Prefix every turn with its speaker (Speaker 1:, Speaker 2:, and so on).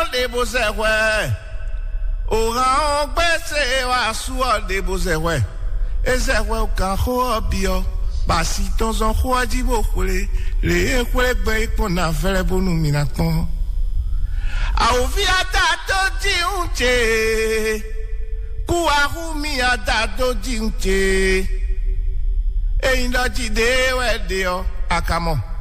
Speaker 1: de bozewe. Ora gbese wa suo de bozewe. Ezewe o kan ho bio. Basi tonzon ho di bo kwele. Le kwele gbe ipon na fere bonu minaton. A ovi ata di unche. Kuahumi ata di unche. E indoji de we de o akamo.